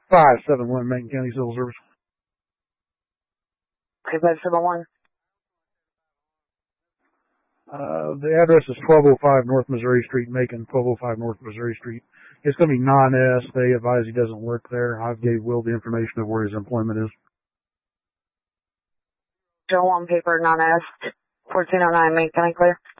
571 Macon County Civil Service. Okay, 571. The address is 1205 North Missouri Street, Macon, 1205 North Missouri Street. It's going to be non-S. They advise he doesn't work there. I've gave Will the information of where his employment is. Joe on paper, non-S. 1409 Macon, County clear.